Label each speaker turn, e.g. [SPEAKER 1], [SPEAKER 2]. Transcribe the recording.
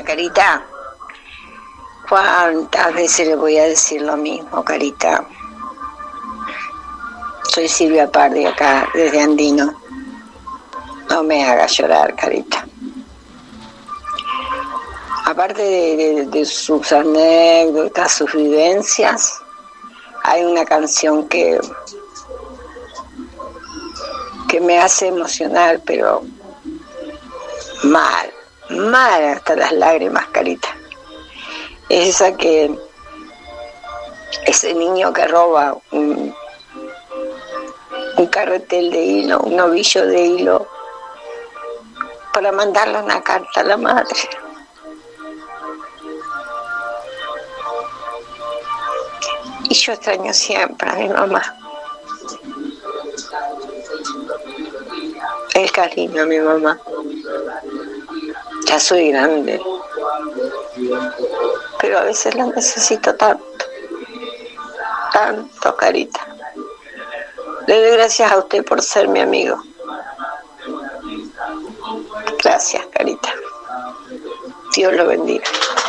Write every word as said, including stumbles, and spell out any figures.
[SPEAKER 1] Carita, ¿cuántas veces le voy a decir lo mismo, Carita? Soy Silvia Pardi acá, desde Andino. No me hagas llorar, Carita. Aparte de, de, de sus anécdotas, sus vivencias, hay una canción que, que me hace emocionar, pero mal, mal hasta las lágrimas, Carita. Es esa que ese niño que roba un, un carretel de hilo, un ovillo de hilo, para mandarle una carta a la madre. Y yo extraño siempre a mi mamá. El cariño a mi mamá. Ya soy grande, pero a veces la necesito tanto, tanto, Carita. Le doy gracias a usted por ser mi amigo. Gracias, Carita. Dios lo bendiga.